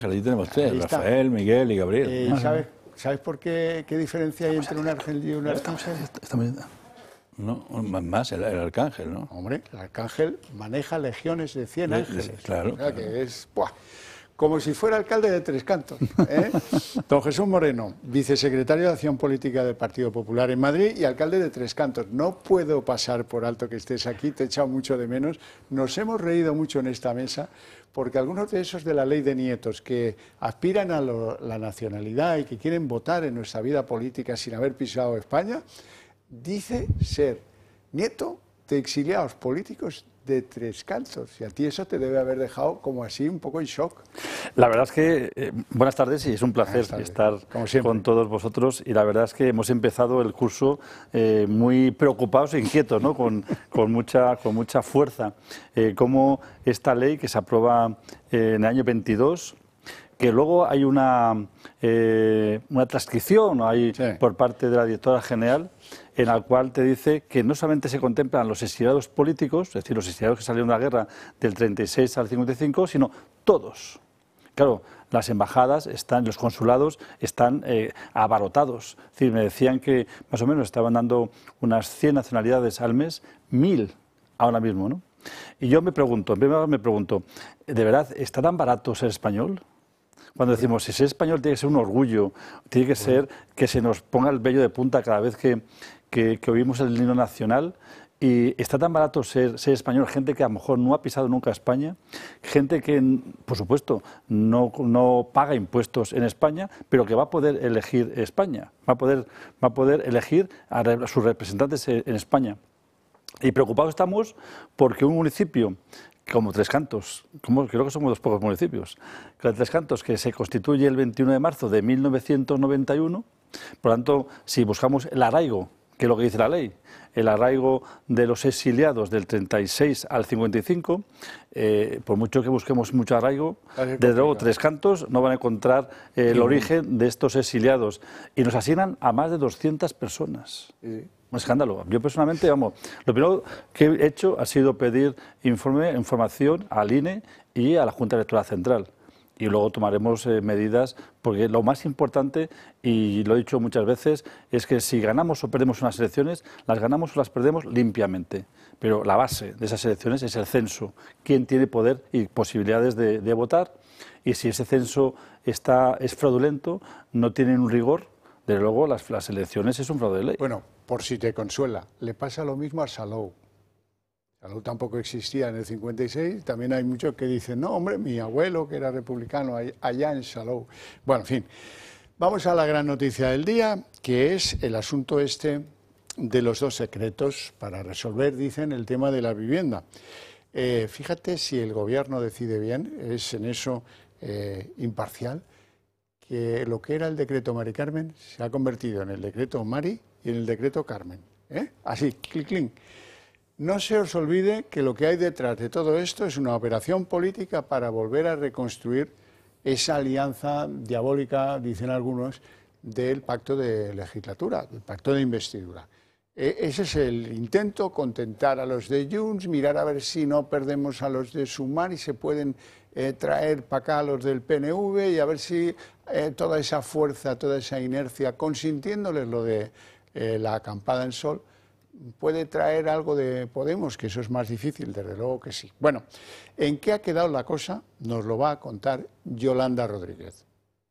Allí tenemos tres, Rafael, Miguel y Gabriel. ¿Sabes por qué diferencia hay entre un ángel y un arcángel? No, más el arcángel, ¿no? Hombre, el arcángel maneja legiones de 100 ángeles. Claro. O sea, que es como si fuera alcalde de Tres Cantos. Don Jesús Moreno, vicesecretario de Acción Política del Partido Popular en Madrid y alcalde de Tres Cantos. No puedo pasar por alto que estés aquí, te he echado mucho de menos. Nos hemos reído mucho en esta mesa porque algunos de esos de la ley de nietos que aspiran a la nacionalidad y que quieren votar en nuestra vida política sin haber pisado España, dice ser nieto de exiliados políticos de Tres Cantos, y a ti eso te debe haber dejado como así un poco en shock. La verdad es que, buenas tardes, y es un placer estar con todos vosotros, y la verdad es que hemos empezado el curso muy preocupados e inquietos, ¿no? con mucha fuerza. Como esta ley que se aprueba en el año 22, que luego hay una transcripción por parte de la directora general, en la cual te dice que no solamente se contemplan los exiliados políticos, es decir, los exiliados que salieron de la guerra del 36 al 55, sino todos. Claro, las embajadas los consulados están abarrotados. Es decir, me decían que más o menos estaban dando unas 100 nacionalidades al mes, 1000 ahora mismo, ¿no? Y yo me pregunto, ¿de verdad está tan barato ser español? Cuando decimos, si ser español tiene que ser un orgullo, tiene que ser que se nos ponga el vello de punta cada vez que oímos el himno nacional, y está tan barato ser español, gente que a lo mejor no ha pisado nunca España, gente que, por supuesto, no paga impuestos en España, pero que va a poder elegir España, va a poder elegir a sus representantes en España. Y preocupados estamos porque un municipio como Tres Cantos, creo que somos los pocos municipios, Tres Cantos, que se constituye el 21 de marzo de 1991, por lo tanto, si buscamos el arraigo, que es lo que dice la ley, el arraigo de los exiliados del 36 al 55, por mucho que busquemos mucho arraigo, desde luego Tres Cantos no van a encontrar el origen de estos exiliados, y nos asignan a más de 200 personas. Un escándalo. Yo personalmente, lo primero que he hecho ha sido pedir información al INE y a la Junta Electoral Central. Y luego tomaremos medidas, porque lo más importante, y lo he dicho muchas veces, es que si ganamos o perdemos unas elecciones, las ganamos o las perdemos limpiamente. Pero la base de esas elecciones es el censo. ¿Quién tiene poder y posibilidades de votar? Y si ese censo es fraudulento, no tienen un rigor, desde luego las elecciones es un fraude de ley. Bueno, por si te consuela, le pasa lo mismo a Salou. Salou tampoco existía en el 56, también hay muchos que dicen, no, hombre, mi abuelo que era republicano allá en Salou. Bueno, en fin, vamos a la gran noticia del día, que es el asunto de los dos decretos para resolver, dicen, el tema de la vivienda. Fíjate si el gobierno decide bien, es en eso imparcial, que lo que era el decreto Mari Carmen se ha convertido en el decreto Mari y en el decreto Carmen. Así, clic, clic. No se os olvide que lo que hay detrás de todo esto es una operación política para volver a reconstruir esa alianza diabólica, dicen algunos, del pacto de legislatura, del pacto de investidura. Ese es el intento, contentar a los de Junts, mirar a ver si no perdemos a los de Sumar y se pueden traer para acá a los del PNV y a ver si toda esa fuerza, toda esa inercia, consintiéndoles lo de la acampada en sol, puede traer algo de Podemos, que eso es más difícil, desde luego que sí. Bueno, ¿en qué ha quedado la cosa? Nos lo va a contar Yolanda Rodríguez.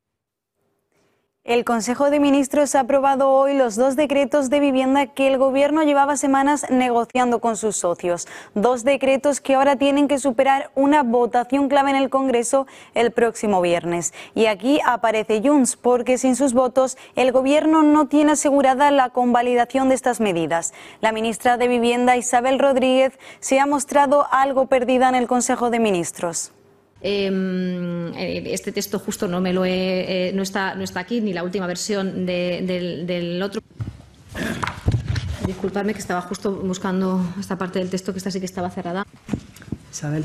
El Consejo de Ministros ha aprobado hoy los dos decretos de vivienda que el Gobierno llevaba semanas negociando con sus socios. Dos decretos que ahora tienen que superar una votación clave en el Congreso el próximo viernes. Y aquí aparece Junts, porque sin sus votos el Gobierno no tiene asegurada la convalidación de estas medidas. La ministra de Vivienda, Isabel Rodríguez, se ha mostrado algo perdida en el Consejo de Ministros. Este texto justo no está aquí, ni la última versión del otro. Disculpadme, que estaba justo buscando esta parte del texto, que esta sí que estaba cerrada. Isabel.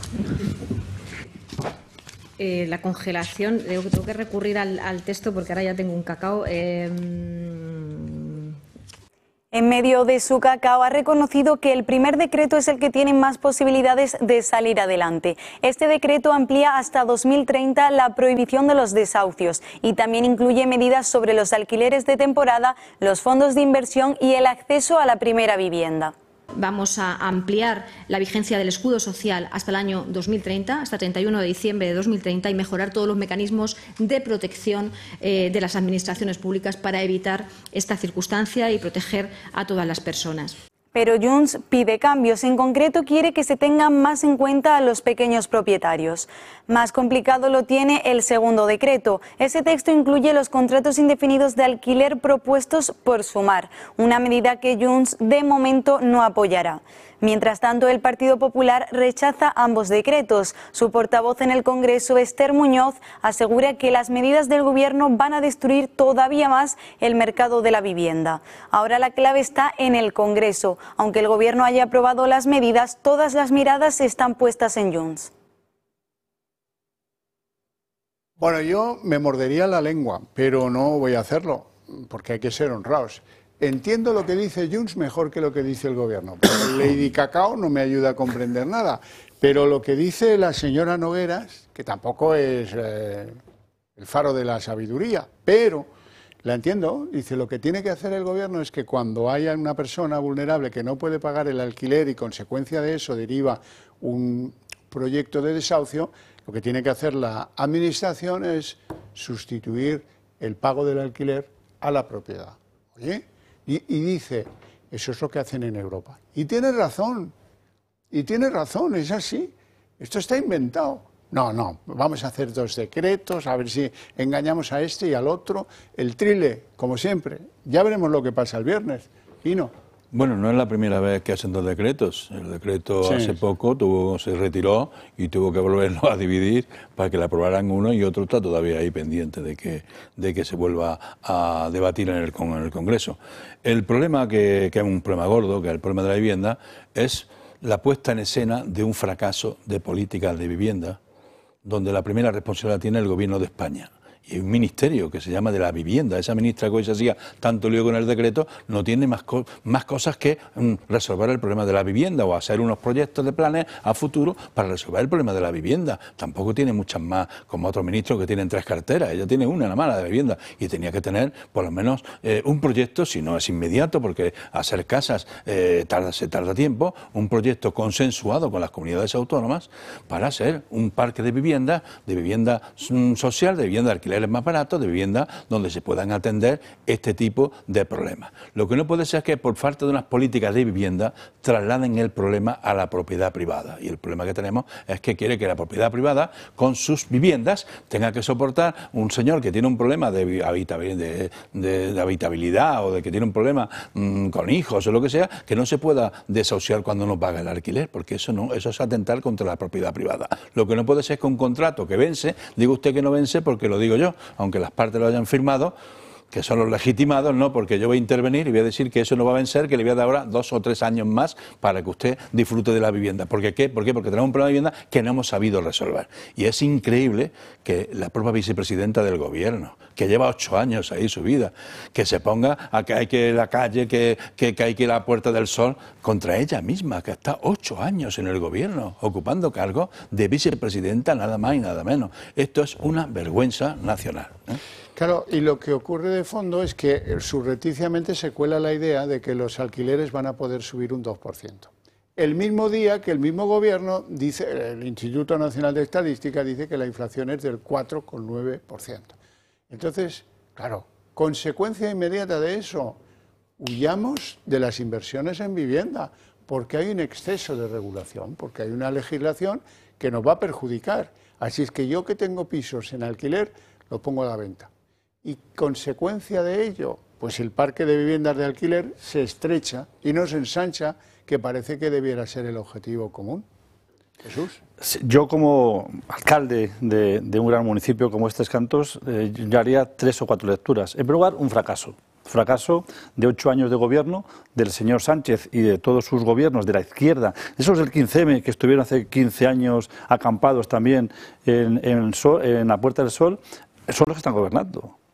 La congelación, tengo que recurrir al texto porque ahora ya tengo un cacao. En medio de su cacao ha reconocido que el primer decreto es el que tiene más posibilidades de salir adelante. Este decreto amplía hasta 2030 la prohibición de los desahucios y también incluye medidas sobre los alquileres de temporada, los fondos de inversión y el acceso a la primera vivienda. Vamos a ampliar la vigencia del escudo social hasta el año 2030, hasta el 31 de diciembre de 2030, y mejorar todos los mecanismos de protección de las administraciones públicas para evitar esta circunstancia y proteger a todas las personas. Pero Junts pide cambios. En concreto, quiere que se tengan más en cuenta a los pequeños propietarios. Más complicado lo tiene el segundo decreto. Ese texto incluye los contratos indefinidos de alquiler propuestos por Sumar, una medida que Junts de momento no apoyará. Mientras tanto, el Partido Popular rechaza ambos decretos. Su portavoz en el Congreso, Esther Muñoz, asegura que las medidas del Gobierno van a destruir todavía más el mercado de la vivienda. Ahora la clave está en el Congreso. Aunque el Gobierno haya aprobado las medidas, todas las miradas están puestas en Junts. Bueno, yo me mordería la lengua, pero no voy a hacerlo, porque hay que ser honrados. Entiendo lo que dice Junts mejor que lo que dice el Gobierno. Lady Cacao no me ayuda a comprender nada, pero lo que dice la señora Nogueras, que tampoco es el faro de la sabiduría, pero la entiendo, dice, lo que tiene que hacer el Gobierno es que cuando haya una persona vulnerable que no puede pagar el alquiler y consecuencia de eso deriva un proyecto de desahucio, lo que tiene que hacer la Administración es sustituir el pago del alquiler a la propiedad. ¿Oye? Y dice, eso es lo que hacen en Europa. Y tiene razón, es así. Esto está inventado. No, vamos a hacer 2 decretos, a ver si engañamos a este y al otro. El trile, como siempre. Ya veremos lo que pasa el viernes. Y no. Bueno, no es la primera vez que hacen 2 decretos. El decreto hace poco se retiró y tuvo que volverlo a dividir para que le aprobaran uno, y otro está todavía ahí pendiente de que se vuelva a debatir en el Congreso. El problema, que es un problema gordo, que es el problema de la vivienda, es la puesta en escena de un fracaso de políticas de vivienda, donde la primera responsabilidad tiene el Gobierno de España. Y un ministerio que se llama de la vivienda. Esa ministra que hoy se hacía tanto lío con el decreto no tiene más cosas que resolver el problema de la vivienda o hacer unos proyectos de planes a futuro para resolver el problema de la vivienda. Tampoco tiene muchas más, como otros ministros que tienen 3 carteras. Ella tiene una, nada más, la de vivienda, y tenía que tener por lo menos un proyecto, si no es inmediato, porque hacer casas se tarda tiempo, un proyecto consensuado con las comunidades autónomas para hacer un parque de vivienda social, de vivienda de alquiler más baratos, de vivienda donde se puedan atender este tipo de problemas. Lo que no puede ser es que por falta de unas políticas de vivienda trasladen el problema a la propiedad privada. Y el problema que tenemos es que quiere que la propiedad privada, con sus viviendas, tenga que soportar un señor que tiene un problema de habitabilidad o de que tiene un problema con hijos o lo que sea, que no se pueda desahuciar cuando no paga el alquiler, porque eso es atentar contra la propiedad privada. Lo que no puede ser es que un contrato que vence, diga usted que no vence porque lo digo yo, aunque las partes lo hayan firmado, que son los legitimados, no, porque yo voy a intervenir y voy a decir que eso no va a vencer, que le voy a dar ahora 2 o 3 años más para que usted disfrute de la vivienda. ¿Por qué? Porque tenemos un problema de vivienda que no hemos sabido resolver. Y es increíble que la propia vicepresidenta del Gobierno, que lleva 8 años ahí su vida, que se ponga a que hay que la calle, que hay que ir a la Puerta del Sol, contra ella misma, que está 8 años en el Gobierno, ocupando cargo de vicepresidenta nada más y nada menos. Esto es una vergüenza nacional, ¿eh? Claro, y lo que ocurre de fondo es que subrepticiamente se cuela la idea de que los alquileres van a poder subir un 2%. El mismo día que el mismo Gobierno dice, el Instituto Nacional de Estadística dice que la inflación es del 4,9%. Entonces, claro, consecuencia inmediata de eso, huyamos de las inversiones en vivienda, porque hay un exceso de regulación, porque hay una legislación que nos va a perjudicar. Así es que yo que tengo pisos en alquiler, los pongo a la venta. Y consecuencia de ello, pues el parque de viviendas de alquiler se estrecha y no se ensancha, que parece que debiera ser el objetivo común. Jesús. Yo como alcalde de un gran municipio como este es Cantós, yo haría 3 o 4 lecturas. En primer lugar, un fracaso de 8 años de gobierno del señor Sánchez y de todos sus gobiernos de la izquierda, esos del 15M que estuvieron hace 15 años acampados también en la Puerta del Sol, son los que están gobernando.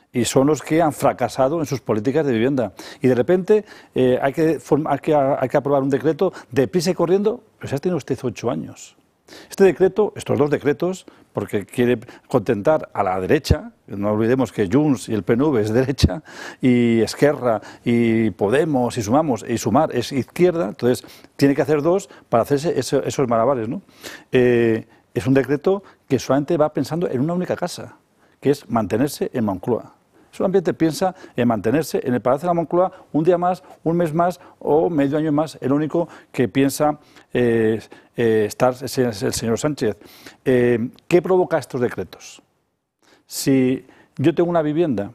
y son los que han fracasado en sus políticas de vivienda. Y de repente hay que aprobar un decreto deprisa y corriendo, pues ya tiene usted 8 años. Este decreto, estos 2 decretos, porque quiere contentar a la derecha, no olvidemos que Junts y el PNV es derecha, y Esquerra y Podemos y Sumamos, y Sumar es izquierda, entonces tiene que hacer 2 para hacerse esos malabares, ¿no? Es un decreto que solamente va pensando en una única casa, que es mantenerse en Moncloa. Solamente piensa en mantenerse en el Palacio de la Moncloa un día más, un mes más o medio año más. El único que piensa estar es el señor Sánchez. ¿Qué provoca estos decretos? Si yo tengo una vivienda,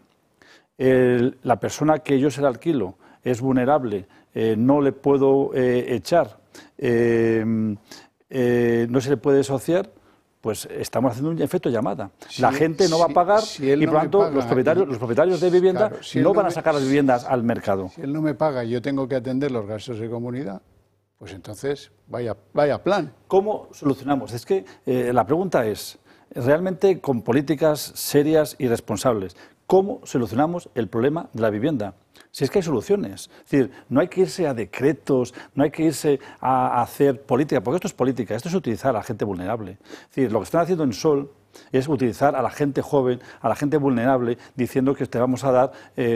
la persona que yo se la alquilo es vulnerable, no le puedo echar, no se le puede asociar, pues estamos haciendo un efecto llamada. La gente no va a pagar y por lo tanto los propietarios de vivienda no van a sacar las viviendas al mercado. Si él no me paga y yo tengo que atender los gastos de comunidad, pues entonces vaya plan. ¿Cómo solucionamos? Es que la pregunta es, realmente con políticas serias y responsables, ¿cómo solucionamos el problema de la vivienda? Si es que hay soluciones. Es decir, no hay que irse a decretos, no hay que irse a hacer política, porque esto es política, esto es utilizar a la gente vulnerable. Es decir, lo que están haciendo en Sol es utilizar a la gente joven, a la gente vulnerable, diciendo que te vamos a dar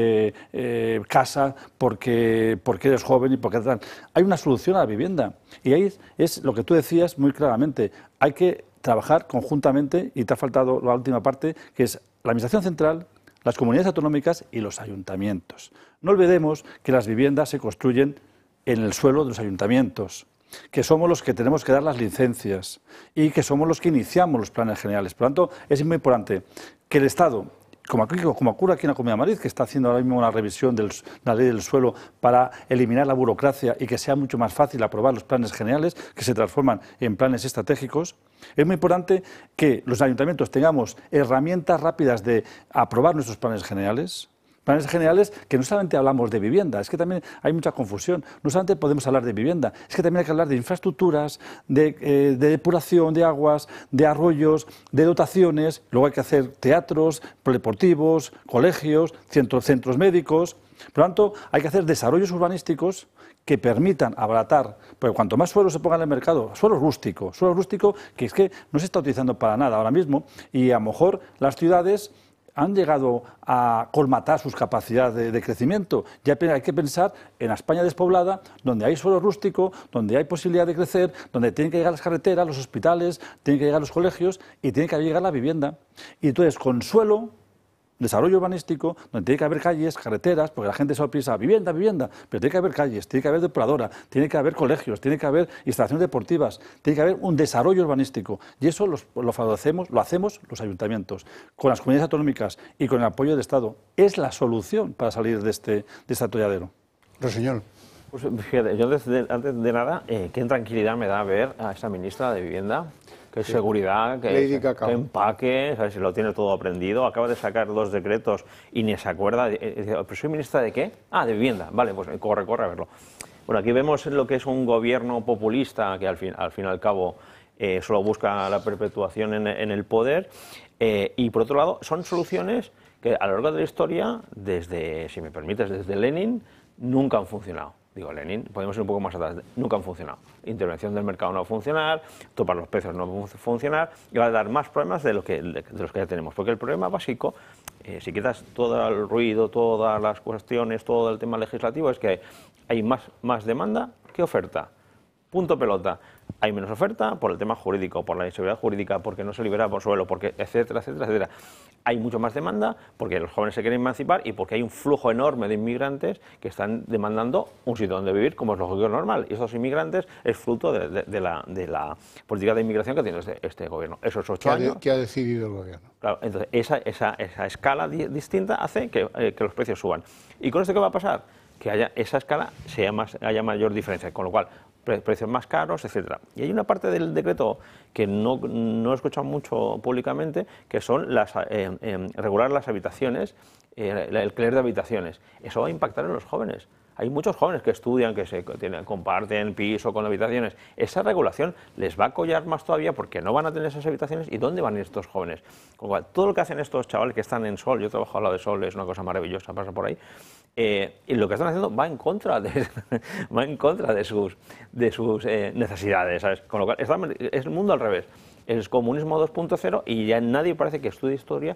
casa porque eres joven y porque tal. Hay una solución a la vivienda. Y ahí es lo que tú decías muy claramente. Hay que trabajar conjuntamente, y te ha faltado la última parte, que es la Administración Central, las comunidades autonómicas y los ayuntamientos. No olvidemos que las viviendas se construyen en el suelo de los ayuntamientos, que somos los que tenemos que dar las licencias y que somos los que iniciamos los planes generales. Por lo tanto, es muy importante que el Estado, como ocurre aquí en la Comunidad de Madrid, que está haciendo ahora mismo una revisión de la ley del suelo para eliminar la burocracia y que sea mucho más fácil aprobar los planes generales, que se transforman en planes estratégicos, es muy importante que los ayuntamientos tengamos herramientas rápidas de aprobar nuestros planes generales. Planes generales que no solamente hablamos de vivienda, es que también hay mucha confusión. No solamente podemos hablar de vivienda, es que también hay que hablar de infraestructuras, de depuración de aguas, de arroyos, de dotaciones. Luego hay que hacer teatros, polideportivos, colegios, centros médicos. Por lo tanto, hay que hacer desarrollos urbanísticos que permitan abaratar, porque cuanto más suelo se ponga en el mercado, suelo rústico que es que no se está utilizando para nada ahora mismo, y a lo mejor las ciudades han llegado a colmatar sus capacidades de crecimiento. Ya hay que pensar en la España despoblada, donde hay suelo rústico, donde hay posibilidad de crecer, donde tienen que llegar las carreteras, los hospitales, tienen que llegar los colegios y tiene que llegar la vivienda. Y entonces, con suelo, desarrollo urbanístico, donde tiene que haber calles, carreteras, porque la gente solo piensa vivienda, pero tiene que haber calles, tiene que haber depuradora, tiene que haber colegios, tiene que haber instalaciones deportivas, tiene que haber un desarrollo urbanístico. Y eso lo hacemos los ayuntamientos, con las comunidades autonómicas y con el apoyo del Estado. Es la solución para salir de este atolladero. Rossinyol. Pues fíjate, yo antes de nada, qué tranquilidad me da ver a esta ministra de Vivienda. Qué seguridad, que empaque, ¿sabes? Si lo tiene todo aprendido. Acaba de sacar 2 decretos y ni se acuerda. ¿Pero soy ministra de qué? Ah, de vivienda. Vale, pues corre a verlo. Bueno, aquí vemos lo que es un gobierno populista que al fin y al cabo solo busca la perpetuación en el poder. Y por otro lado, son soluciones que a lo largo de la historia, desde, si me permites, desde Lenin, nunca han funcionado. Digo, Lenin, podemos ir un poco más atrás, nunca han funcionado. Intervención del mercado no va a funcionar, topar los precios no va a funcionar, y va a dar más problemas de los que ya tenemos. Porque el problema básico, si quitas todo el ruido, todas las cuestiones, todo el tema legislativo, es que hay más demanda que oferta. Punto pelota. Hay menos oferta por el tema jurídico, por la inseguridad jurídica, porque no se libera por suelo, porque etcétera, etcétera, etcétera. Hay mucho más demanda porque los jóvenes se quieren emancipar y porque hay un flujo enorme de inmigrantes que están demandando un sitio donde vivir, como es lógico y normal. Y esos inmigrantes es fruto de la política de inmigración que tiene este gobierno. Esos 8 años. ¿Qué ha decidido el gobierno? Claro, entonces esa escala distinta hace que los precios suban. ¿Y con esto qué va a pasar? Que haya esa escala, haya mayor diferencia, con lo cual precios más caros, etcétera. Y hay una parte del decreto que no he escuchado mucho públicamente, que son regular las habitaciones, el alquiler de habitaciones. Eso va a impactar en los jóvenes. hay muchos jóvenes que estudian, que comparten piso con habitaciones. Esa regulación les va a collar más todavía porque no van a tener esas habitaciones. ¿Y dónde van estos jóvenes? Todo lo que hacen estos chavales que están en Sol, yo trabajo al lado de Sol, es una cosa maravillosa, pasa por ahí, y lo que están haciendo va en contra de sus necesidades, ¿sabes? Con lo cual, es el mundo al revés. Es comunismo 2.0 y ya nadie parece que estudie historia